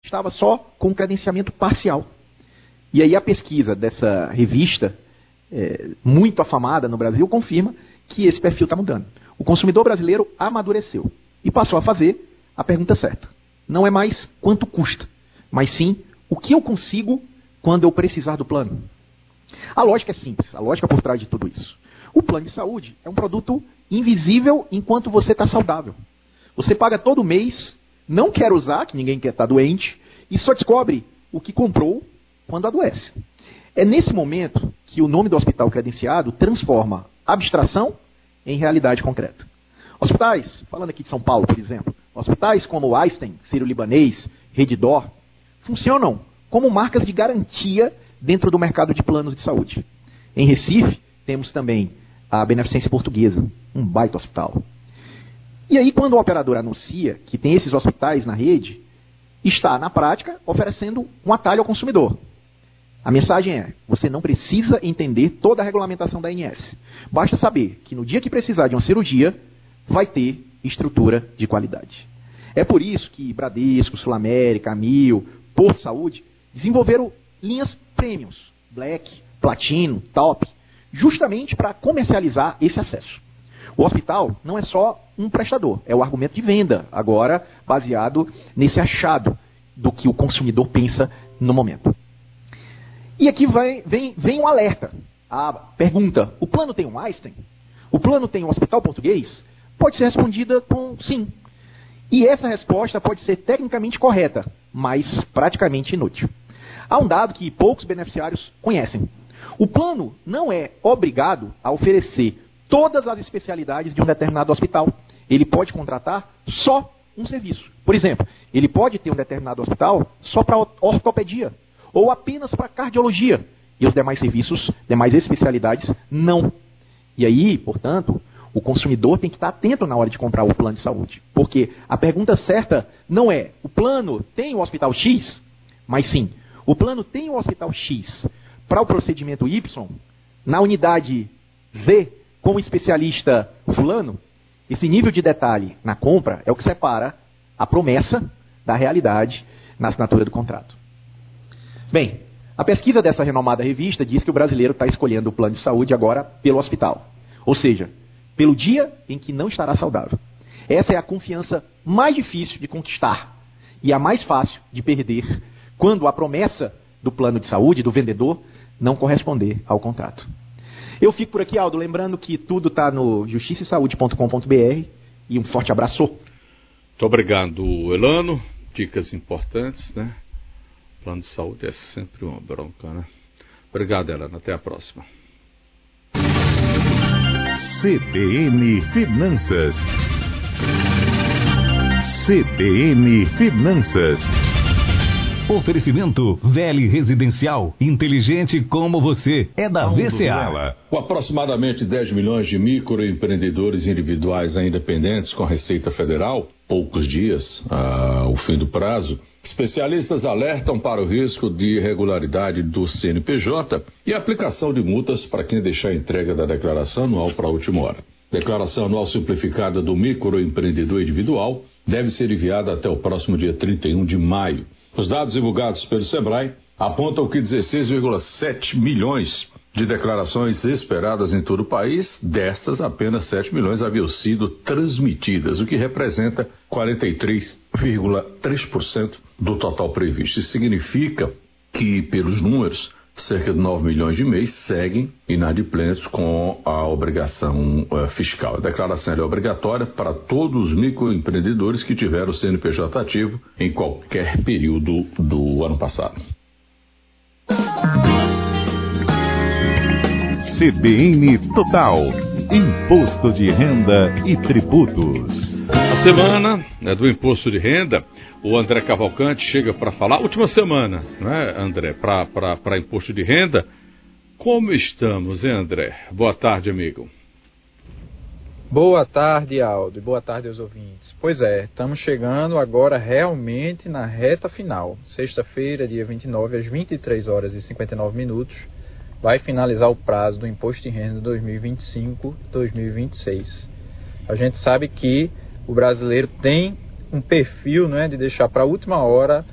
estava só com credenciamento parcial. E aí a pesquisa dessa revista, muito afamada no Brasil, confirma que esse perfil está mudando. O consumidor brasileiro amadureceu e passou a fazer a pergunta certa. Não é mais quanto custa, mas sim o que eu consigo quando eu precisar do plano. A lógica é simples, a lógica por trás de tudo isso. O plano de saúde é um produto invisível enquanto você está saudável. Você paga todo mês, não quer usar, que ninguém quer estar doente, e só descobre o que comprou quando adoece. É nesse momento que o nome do hospital credenciado transforma abstração em realidade concreta. Hospitais, falando aqui de São Paulo, por exemplo, hospitais como o Einstein, Sírio-Libanês, Redditor, funcionam como marcas de garantia dentro do mercado de planos de saúde. Em Recife, temos também a Beneficência Portuguesa, um baita hospital. E aí, quando o operador anuncia que tem esses hospitais na rede, está, na prática, oferecendo um atalho ao consumidor. A mensagem é, você não precisa entender toda a regulamentação da ANS. Basta saber que no dia que precisar de uma cirurgia, vai ter estrutura de qualidade. É por isso que Bradesco, Sul América, Amil, Porto Saúde, desenvolveram linhas premiums, Black, Platino, Top, justamente para comercializar esse acesso. O hospital não é só um prestador, é o argumento de venda, agora baseado nesse achado do que o consumidor pensa no momento. E aqui vem um alerta. A pergunta, o plano tem um Einstein? O plano tem um hospital português? Pode ser respondida com sim. E essa resposta pode ser tecnicamente correta, mas praticamente inútil. Há um dado que poucos beneficiários conhecem. O plano não é obrigado a oferecer todas as especialidades de um determinado hospital. Ele pode contratar só um serviço. Por exemplo, ele pode ter um determinado hospital só para ortopedia, ou apenas para cardiologia, e os demais serviços, demais especialidades, não. E aí, portanto, o consumidor tem que estar atento na hora de comprar o plano de saúde. Porque a pergunta certa não é, o plano tem o hospital X? Mas sim, o plano tem o hospital X para o procedimento Y, na unidade Z, com o especialista fulano? Esse nível de detalhe na compra é o que separa a promessa da realidade na assinatura do contrato. Bem, a pesquisa dessa renomada revista diz que o brasileiro está escolhendo o plano de saúde agora pelo hospital. Ou seja, pelo dia em que não estará saudável. Essa é a confiança mais difícil de conquistar e a mais fácil de perder quando a promessa do plano de saúde, do vendedor, não corresponder ao contrato. Eu fico por aqui, Aldo, lembrando que tudo está no justiçaesaude.com.br e um forte abraço. Muito obrigado, Elano. Dicas importantes, né? Plano de saúde é sempre uma bronca, né? Obrigado, Elano. Até a próxima. CBN Finanças. CBN Finanças. Oferecimento Vele Residencial, inteligente como você, é da VCA. Com aproximadamente 10 milhões de microempreendedores individuais ainda pendentes com a Receita Federal, poucos dias ao fim do prazo, especialistas alertam para o risco de irregularidade do CNPJ e aplicação de multas para quem deixar a entrega da declaração anual para a última hora. Declaração anual simplificada do microempreendedor individual deve ser enviada até o próximo dia 31 de maio. Os dados divulgados pelo Sebrae apontam que 16,7 milhões de declarações esperadas em todo o país, destas apenas 7 milhões haviam sido transmitidas, o que representa 43,3% do total previsto. Isso significa que, pelos números, cerca de 9 milhões de mês seguem inadimplentes com a obrigação fiscal. A declaração é obrigatória para todos os microempreendedores que tiveram o CNPJ ativo em qualquer período do ano passado. CBN Total, Imposto de Renda e Tributos. A semana do Imposto de Renda, o André Cavalcante chega para falar, última semana, né, André, para Imposto de Renda. Como estamos, hein, André? Boa tarde, amigo. Boa tarde, Aldo, e boa tarde aos ouvintes. Pois é, estamos chegando agora realmente na reta final. Sexta-feira, dia 29, às 23 horas e 59 minutos, vai finalizar o prazo do Imposto de Renda 2025-2026. A gente sabe que o brasileiro tem um perfil, né, de deixar para a última hora